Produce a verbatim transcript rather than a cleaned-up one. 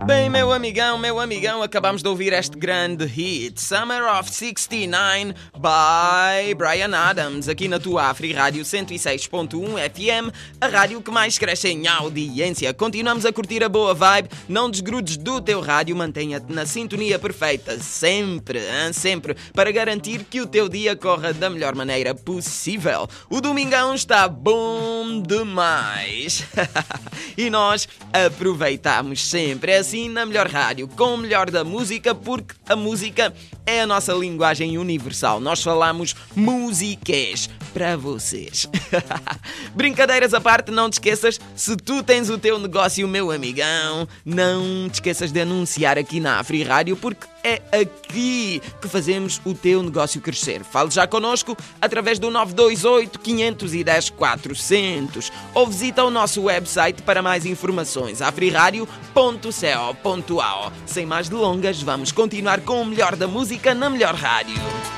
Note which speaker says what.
Speaker 1: Bem, meu amigão, meu amigão, acabamos de ouvir este grande hit, Summer of sessenta e nove, by Bryan Adams, aqui na tua Afri Rádio cento e seis ponto um F M, a rádio que mais cresce em audiência. Continuamos a curtir a boa vibe, não desgrudes do teu rádio, mantenha-te na sintonia perfeita, sempre, hein, sempre, para garantir que o teu dia corra da melhor maneira possível. O domingão está bom demais. E nós aproveitamos sempre, é assim, na melhor rádio, com o melhor da música, porque a música é a nossa linguagem universal. Nós falamos musiquês para vocês. Brincadeiras à parte, não te esqueças, se tu tens o teu negócio, meu amigão, não te esqueças de anunciar aqui na Afri Rádio, porque é aqui que fazemos o teu negócio crescer. Fale já connosco através do nove dois oito, quinhentos e dez, quatrocentos ou visita o nosso website para mais informações, afriradio ponto co ponto au. Sem mais delongas, vamos continuar com o melhor da música na melhor rádio.